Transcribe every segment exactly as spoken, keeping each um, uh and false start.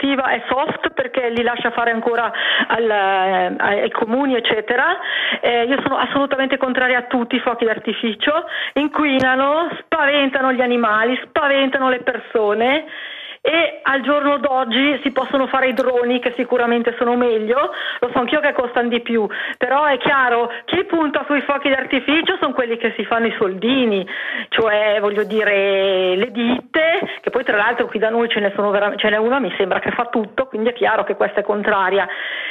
positiva è soft perché li lascia fare ancora al, eh, ai comuni eccetera. Eh, io sono assolutamente contraria a tutti i fuochi d'artificio, inquinano, spaventano gli animali, spaventano le persone. E al giorno d'oggi si possono fare i droni che sicuramente sono meglio, lo so anch'io che costano di più, però è chiaro, chi punta sui fuochi d'artificio sono quelli che si fanno i soldini, cioè voglio dire le ditte, che poi tra l'altro qui da noi ce ne sono veramente, ce n'è una mi sembra che fa tutto, quindi è chiaro che questa è contraria.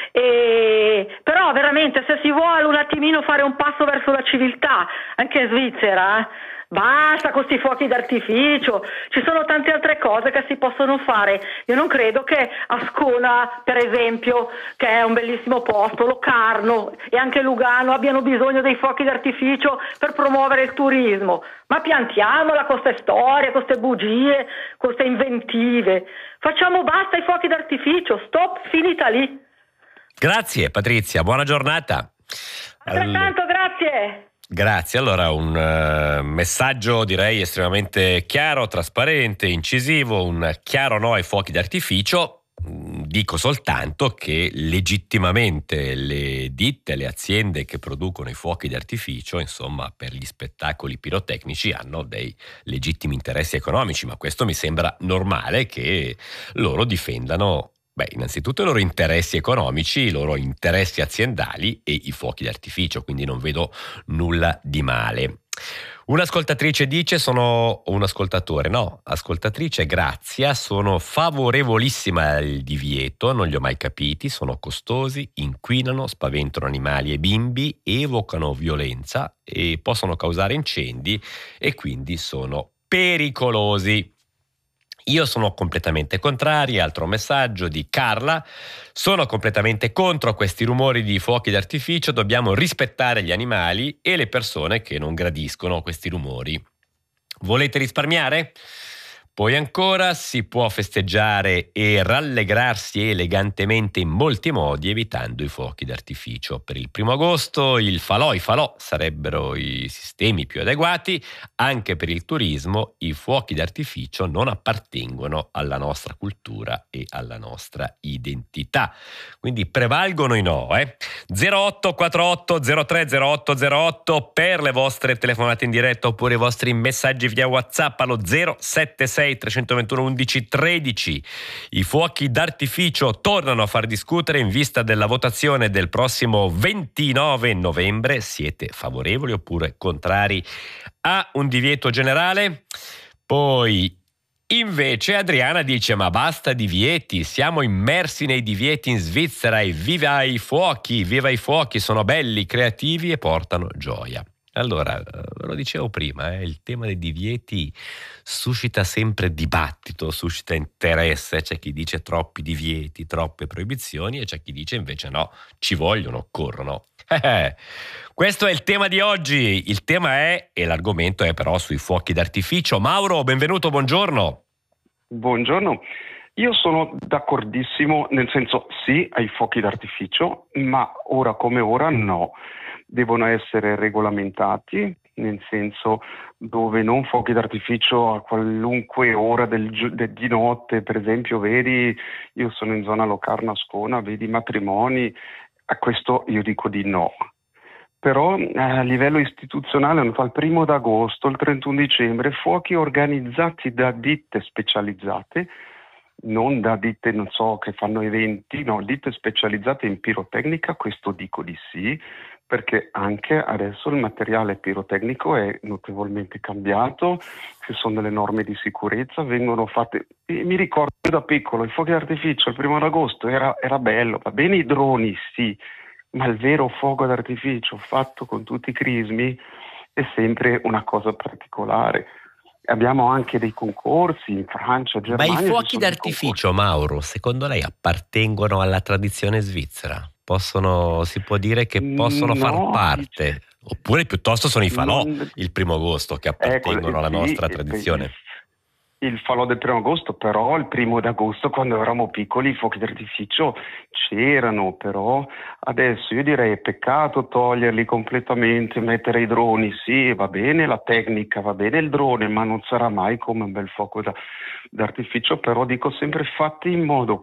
E, però veramente se si vuole un attimino fare un passo verso la civiltà, anche in Svizzera, eh, basta con questi fuochi d'artificio, ci sono tante altre cose che si possono fare. Io non credo che Ascona, per esempio, che è un bellissimo posto, Locarno e anche Lugano abbiano bisogno dei fuochi d'artificio per promuovere il turismo. Ma piantiamola con queste storie, con queste bugie, con queste inventive. Facciamo basta ai fuochi d'artificio, stop, finita lì. Grazie Patrizia, buona giornata. Altrettanto, All... grazie. Grazie, allora un uh, messaggio direi estremamente chiaro, trasparente, incisivo, un chiaro no ai fuochi d'artificio. Dico soltanto che legittimamente le ditte, le aziende che producono i fuochi d'artificio, insomma per gli spettacoli pirotecnici hanno dei legittimi interessi economici, ma questo mi sembra normale che loro difendano Beh, innanzitutto i loro interessi economici, i loro interessi aziendali e i fuochi d'artificio, quindi non vedo nulla di male. Un'ascoltatrice dice, sono un ascoltatore, no, ascoltatrice Grazia, sono favorevolissima al divieto, non li ho mai capiti, sono costosi, inquinano, spaventano animali e bimbi, evocano violenza e possono causare incendi e quindi sono pericolosi. Io sono completamente contraria. Altro messaggio di Carla: sono completamente contro questi rumori di fuochi d'artificio, dobbiamo rispettare gli animali e le persone che non gradiscono questi rumori. Volete risparmiare? Poi ancora, si può festeggiare e rallegrarsi elegantemente in molti modi evitando i fuochi d'artificio. Per il primo agosto il falò, i falò sarebbero i sistemi più adeguati. Anche per il turismo i fuochi d'artificio non appartengono alla nostra cultura e alla nostra identità. Quindi prevalgono i no. Eh? zero otto quattro otto zero tre zero otto zero otto per le vostre telefonate in diretta oppure i vostri messaggi via WhatsApp allo zero sette sei tre due uno undici tredici. I fuochi d'artificio tornano a far discutere in vista della votazione del prossimo ventinove novembre. Siete favorevoli oppure contrari a un divieto generale? Poi invece Adriana dice: ma basta divieti, siamo immersi nei divieti in Svizzera e viva i fuochi, viva i fuochi, sono belli, creativi e portano gioia. Allora, ve lo dicevo prima, eh, il tema dei divieti suscita sempre dibattito, suscita interesse. C'è chi dice troppi divieti, troppe proibizioni e c'è chi dice invece no, ci vogliono, occorrono. Eh, questo è il tema di oggi. Il tema è, e l'argomento è però sui fuochi d'artificio. Mauro, benvenuto, buongiorno. Buongiorno. Io sono d'accordissimo, nel senso sì ai fuochi d'artificio, ma ora come ora no. Devono essere regolamentati, nel senso dove non fuochi d'artificio a qualunque ora del, de, di notte, per esempio vedi, io sono in zona Locarno Ascona, vedi matrimoni, a questo io dico di no. Però eh, a livello istituzionale dal primo d'agosto al trentuno dicembre fuochi organizzati da ditte specializzate, non da ditte non so che fanno eventi, no, ditte specializzate in pirotecnica, questo dico di sì, perché anche adesso il materiale pirotecnico è notevolmente cambiato, ci sono delle norme di sicurezza, vengono fatte, e mi ricordo da piccolo, i fuochi d'artificio il primo d'agosto era, era bello, va bene i droni sì, ma il vero fuoco d'artificio fatto con tutti i crismi è sempre una cosa particolare. Abbiamo anche dei concorsi in Francia, Germania. Ma i fuochi d'artificio, Mauro, secondo lei appartengono alla tradizione svizzera? Possono, si può dire che possono no, far parte? Oppure piuttosto sono i falò non, il primo agosto che appartengono ecco, alla sì, nostra tradizione? Il, il falò del primo agosto, però il primo d'agosto quando eravamo piccoli i fuochi d'artificio c'erano, però adesso io direi è peccato toglierli completamente, mettere i droni, sì va bene la tecnica, va bene il drone, ma non sarà mai come un bel fuoco da, d'artificio, però dico sempre fatti in modo